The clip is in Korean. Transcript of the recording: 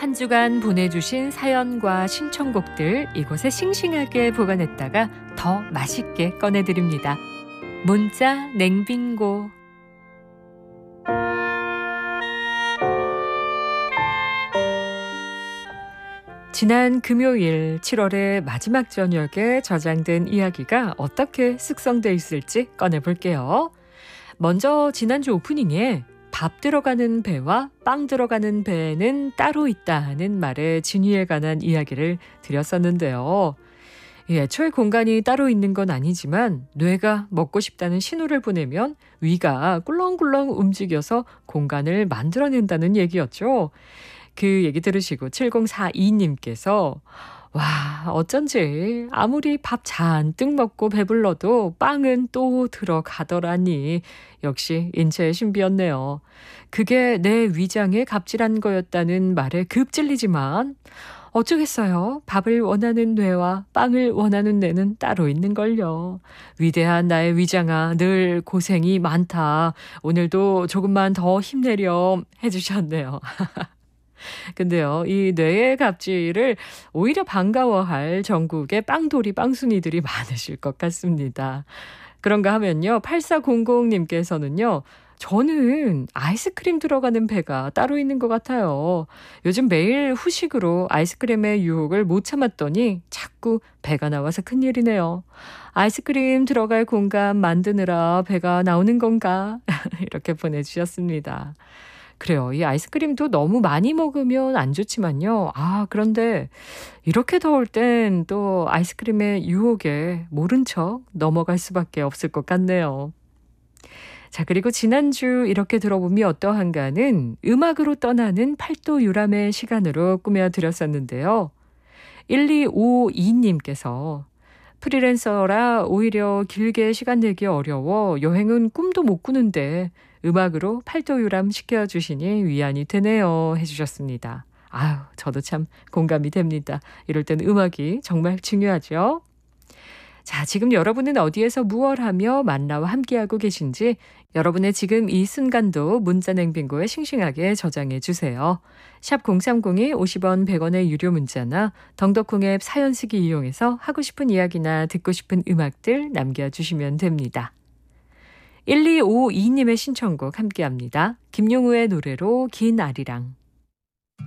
한 주간 보내주신 사연과 신청곡들 이곳에 싱싱하게 보관했다가 더 맛있게 꺼내드립니다. 문자 냉빙고. 지난 금요일 7월의 마지막 저녁에 저장된 이야기가 어떻게 숙성돼 있을지 꺼내볼게요. 먼저 지난주 오프닝에 밥 들어가는 배와 빵 들어가는 배는 따로 있다는 말의 진위에 관한 이야기를 드렸었는데요. 애초에 공간이 따로 있는 건 아니지만 뇌가 먹고 싶다는 신호를 보내면 위가 꿀렁꿀렁 움직여서 공간을 만들어낸다는 얘기였죠. 그 얘기 들으시고 7042님께서 와, 어쩐지 아무리 밥 잔뜩 먹고 배불러도 빵은 또 들어가더라니. 역시 인체의 신비였네요. 그게 내 위장에 갑질한 거였다는 말에 급찔리지만 어쩌겠어요. 밥을 원하는 뇌와 빵을 원하는 뇌는 따로 있는걸요. 위대한 나의 위장아, 늘 고생이 많다. 오늘도 조금만 더 힘내렴 해주셨네요. 근데요, 이 뇌의 갑질을 오히려 반가워할 전국의 빵돌이 빵순이들이 많으실 것 같습니다. 그런가 하면요, 8400님께서는요, 저는 아이스크림 들어가는 배가 따로 있는 것 같아요. 요즘 매일 후식으로 아이스크림의 유혹을 못 참았더니 자꾸 배가 나와서 큰일이네요. 아이스크림 들어갈 공간 만드느라 배가 나오는 건가? 이렇게 보내주셨습니다. 그래요. 이 아이스크림도 너무 많이 먹으면 안 좋지만요. 그런데 이렇게 더울 땐 또 아이스크림의 유혹에 모른 척 넘어갈 수밖에 없을 것 같네요. 자, 그리고 지난주 이렇게 들어보면 어떠한가는 음악으로 떠나는 팔도 유람의 시간으로 꾸며드렸었는데요. 1252님께서 프리랜서라 오히려 길게 시간 내기 어려워 여행은 꿈도 못 꾸는데 음악으로 팔도 유람 시켜주시니 위안이 되네요 해주셨습니다. 아유, 저도 참 공감이 됩니다. 이럴 땐 음악이 정말 중요하죠. 자, 지금 여러분은 어디에서 무얼 하며 만나와 함께하고 계신지 여러분의 지금 이 순간도 문자 냉빙고에 싱싱하게 저장해 주세요. 샵 0302 50원 100원의 유료 문자나 덩덕콩 앱 사연 쓰기 이용해서 하고 싶은 이야기나 듣고 싶은 음악들 남겨주시면 됩니다. 1252님의 신청곡 함께합니다. 김용우의 노래로 긴 아리랑.